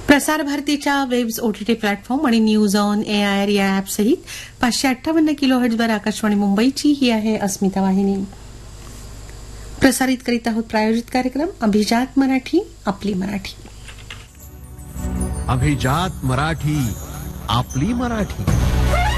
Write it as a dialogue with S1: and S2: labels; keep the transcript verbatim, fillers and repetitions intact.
S1: प्रसार भारतीच्या webs OTT platform आणि न्यूज ऑन एआयआर या ऍप सहित पाचशे अठ्ठावन्न किलो हर्ट्झवर आकाशवाणी मुंबईची ही आहे अस्मिता वाहिनी. प्रसारित करीत आहोत प्रायोजित कार्यक्रम अभिजात मराठी आपली मराठी.
S2: अभिजात मराठी आपली मराठी.